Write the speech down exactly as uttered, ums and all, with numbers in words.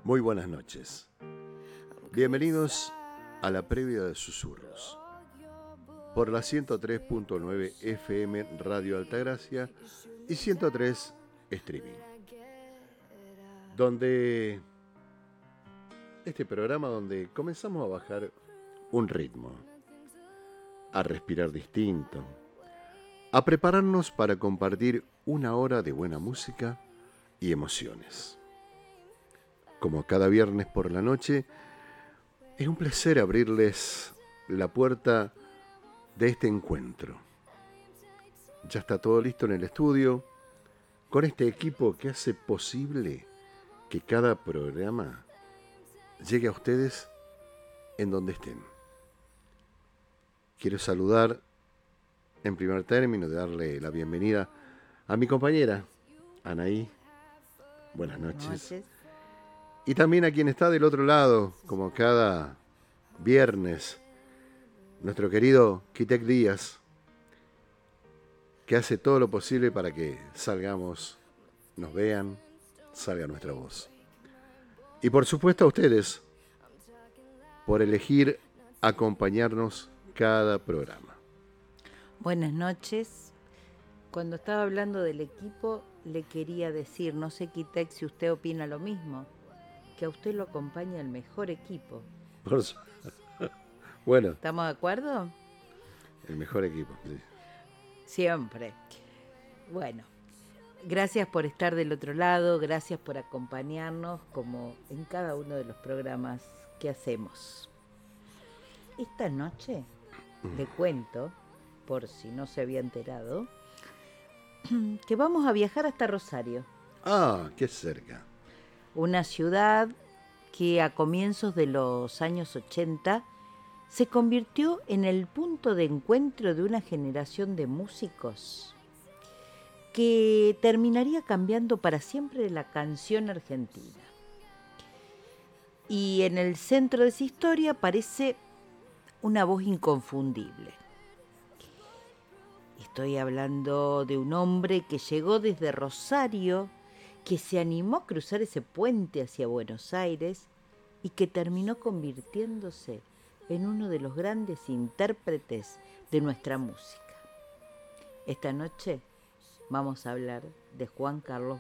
Muy buenas noches. Bienvenidos a la previa de Susurros por la ciento tres punto nueve F M Radio Altagracia y ciento tres Streaming, donde este programa donde comenzamos a bajar un ritmo, a respirar distinto, a prepararnos para compartir una hora de buena música y emociones. Como cada viernes por la noche, es un placer abrirles la puerta de este encuentro. Ya está todo listo en el estudio, con este equipo que hace posible que cada programa llegue a ustedes en donde estén. Quiero saludar en primer término, de darle la bienvenida a mi compañera, Anaí. Buenas noches. Buenas noches. Y también a quien está del otro lado, como cada viernes, nuestro querido Kitek Díaz, que hace todo lo posible para que salgamos, nos vean, salga nuestra voz. Y por supuesto a ustedes, por elegir acompañarnos cada programa. Buenas noches. Cuando estaba hablando del equipo, le quería decir, no sé, Kitek, si usted opina lo mismo, que a usted lo acompaña el mejor equipo. Por su... Bueno. ¿Estamos de acuerdo? El mejor equipo, sí. Siempre. Bueno, gracias por estar del otro lado, gracias por acompañarnos como en cada uno de los programas que hacemos. Esta noche le cuento, por si no se había enterado, que vamos a viajar hasta Rosario. Ah, qué cerca. Una ciudad que a comienzos de los años ochenta se convirtió en el punto de encuentro de una generación de músicos que terminaría cambiando para siempre la canción argentina. Y en el centro de esa historia aparece una voz inconfundible. Estoy hablando de un hombre que llegó desde Rosario, que se animó a cruzar ese puente hacia Buenos Aires y que terminó convirtiéndose en uno de los grandes intérpretes de nuestra música. Esta noche vamos a hablar de Juan Carlos